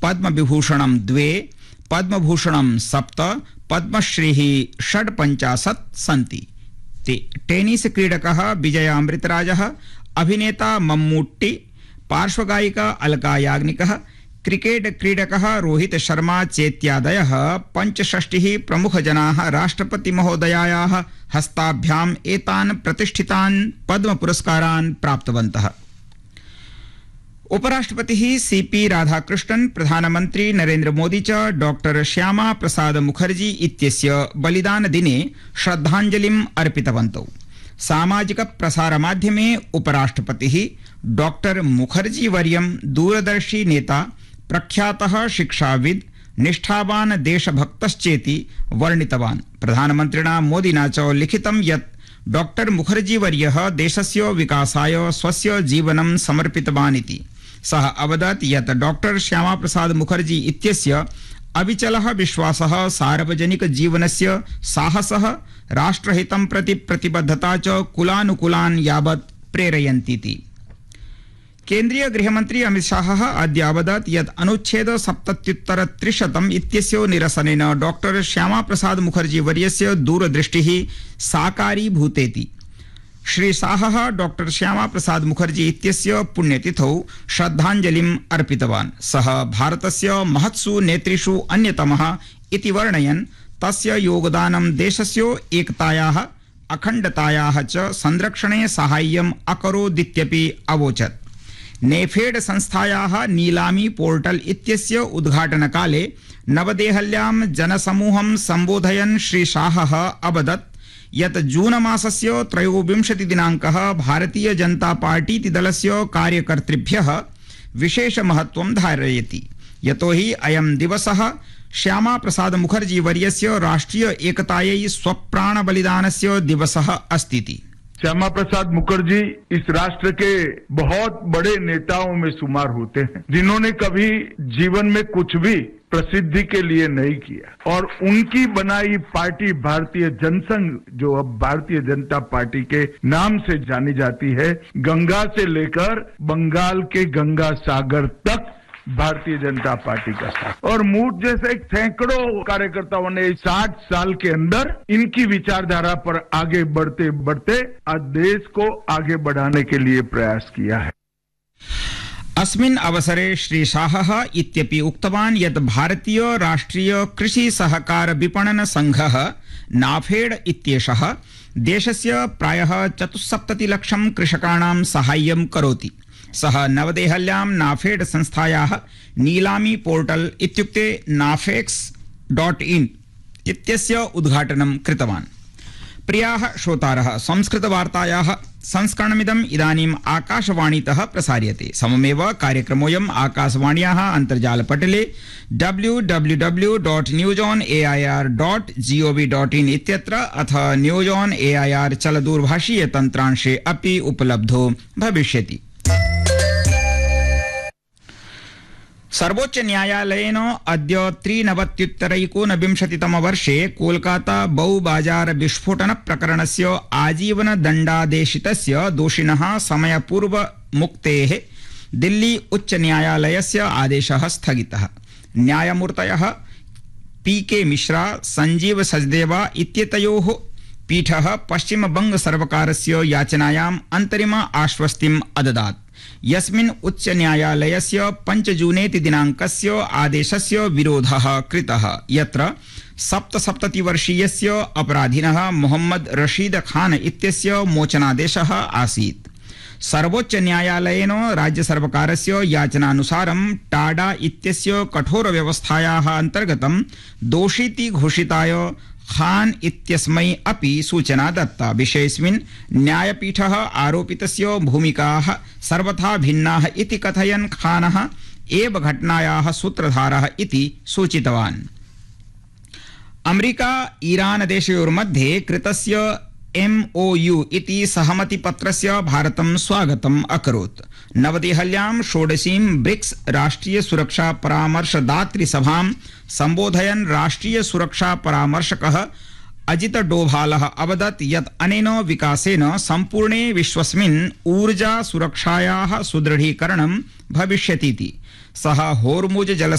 पद्मविभूषणं 2, पद्मभूषणं 7, पद्मश्रीः 56 सन्ति। टेनिस क्रीडकः विजय अमृतराजः, अभिनेता मम्मूट्टी, पार्श्वगायिका अलका याग्निकः, क्रिकेट क्रीडकः रोहित शर्मा चेत्यादयः 65 प्रमुखजनाः राष्ट्रपति महोदयायाः हस्ताभ्याम् एतान् प्रतिष्ठितान् पद्म पुरस्कारान् प्राप्तवन्तः। उपराष्ट्रपतिः सीपी राधाकृष्णन्, प्रधानमन्त्री नरेन्द्र मोदी च डॉक्टर श्यामा प्रसाद मुखर्जी इत्यस्य बलिदानदिने श्रद्धाञ्जलिम् अर्पितवन्तौ। सामाजिक प्रसारमाध्यमे उपराष्ट्रपतिः डॉक्टर मुखर्जी वर्यं दूरदर्शी नेता, प्रख्यातः शिक्षाविद्, निष्ठावान् देशभक्तश्चेति वर्णितवान्। प्रधानमन्त्रिणा मोदिना च लिखितं यत् डॉक्टर मुखर्जी वर्यः देशस्य विकासाय स्वस्य जीवनं समर्पितवान् इति। सः अवदत् यत् डॉक्टर श्यामा प्रसाद मुखर्जी इत्यस्य अविचलः विश्वासः, सार्वजनिक जीवनस्य साहसः, राष्ट्रहितं प्रति प्रतिबद्धता च कुलानुकुलान् यावत् प्रेरयन्तीति। केन्द्रीय गृहमन्त्री अमित शाहः अद्य अवदत् यत् अनुच्छेद 77 इत्यस्य निरसनेन डॉक्टर श्यामा प्रसाद मुखर्जी वर्यस्य दूरदृष्टिः साकारीभूतेति। श्री शाहः डॉक्टर श्यामा प्रसाद मुखर्जी इत्यस्य पुण्यतिथौ श्रद्धाञ्जलिम् अर्पितवान्। सः भारतस्य महत्सु नेतृषु अन्यतमः इति वर्णयन् तस्य योगदानं देशस्य एकतायाः, अखण्डतायाः च संरक्षणे साहाय्यम् अकरोदित्यपि अवोचत्। नेफेड संस्थायाः नीलामी पोर्टल इत्यस्य उद्घाटनकाले नवदेहल्यां जनसमूहं सम्बोधयन् श्री शाहः अवदत् यत् जून मासस्य 23 दिनाङ्कः भारतीय जनता पार्टी दलस्य कार्यकर्तृभ्यः विशेष महत्त्वं धारयति, यतोहि अयं दिवसः श्यामा प्रसाद मुखर्जी वर्यस्य राष्ट्रिय एकतायै स्वप्राण बलिदानस्य दिवसः अस्ति। श्यामा प्रसाद मुखर्जी इस राष्ट्र के बहुत बड़े नेताओं में शुमार होते हैं, जिन्होंने कभी जीवन में कुछ भी प्रसिद्धि के लिए नहीं किया, और उनकी बनाई पार्टी भारतीय जनसंघ, जो अब भारतीय जनता पार्टी के नाम से जानी जाती है, गंगा से लेकर बंगाल के गंगा सागर तक भारतीय जनता पार्टी का साथ, और मुझ जैसे सैकड़ों कार्यकर्ताओं ने 60 साल के अंदर इनकी विचारधारा पर आगे बढ़ते बढ़ते आज देश को आगे बढ़ाने के लिए प्रयास किया है। अस्मिन् अवसरे श्री शाहः इत्यपि उक्तवान् यत् भारतीय राष्ट्रिय कृषि सहकार विपणन संघः नाफेड इत्येषः देशस्य प्रायः 74 लक्षं कृषकाणां साहाय्यं करोति। सः नवदेहल्यां नाफेड संस्थायाः नीलामी पोर्टल इत्युक्ते nafex.in इत्यस्य उद्घाटनं कृतवान्। प्रियाः श्रोतारः, संस्कृतवार्तायाः संस्करणमिदम् इदानीम् आकाशवाणीतः प्रसार्यते। सममेव कार्यक्रमोऽयम् आकाशवाण्याः अन्तर्जालपटले www.newsonair.gov.in इत्यत्र अथ न्यूज ऑन एआईआर चलदूरभाषीय तन्त्रांशे अपि उपलब्धो भविष्यति। सर्वोच्च न्यायालयेन अद्य 93 वर्षे कोलकाता बौ बाजार विस्फोटन प्रकरणस्य आजीवन दण्डादेशितस्य दोषिणः समयपूर्व मुक्तेः दिल्ली उच्च न्यायालयस्य आदेशः स्थगितः। न्यायमूर्तयः पीके मिश्रा, संजीव सचदेवा इत्येतयोः पीठः पश्चिम बंग सर्वकारस्य याचनायाम् अन्तरिम आश्वस्तिम् अददात्, यस्मिन् उच्च न्यायालयस्य 5 जूनेति दिनाङ्कस्य आदेशस्य विरोधः कृतः, यत्र 77 वर्षीयस्य अपराधिनः मोहम्मद रशीद खान इत्यस्य मोचनादेशः आसीत्। सर्वोच्च न्यायालयेन राज्य सर्वकारस्य याचनानुसारं टाडा इत्यस्य कठोर व्यवस्थायाः अन्तर्गतं दोषीति घोषिताय खान इत्यस्मै अपि सूचना दत्ता। विषयेऽस्मिन् न्यायपीठः आरोपितस्य भूमिकाः सर्वथा भिन्नाः इति कथयन् खानः एव घटनायाः सूत्रधारः इति सूचितवान्। अमेरिका ईरान देशयोर्मध्ये कृतस्य MOU इति सहमतिपत्रस्य भारतं स्वागतम् अकरोत्। नवदेहल्यां 16वीं ब्रिक्स राष्ट्रिय सुरक्षा परामर्शदातृ सभां सम्बोधयन् राष्ट्रिय सुरक्षा परामर्शकः अजित डोभालः अवदत् यत् अनेन विकासेन सम्पूर्णे विश्वस्मिन् ऊर्जा सुरक्षायाः सुदृढीकरणं भविष्यतीति। सः होर्मुज जल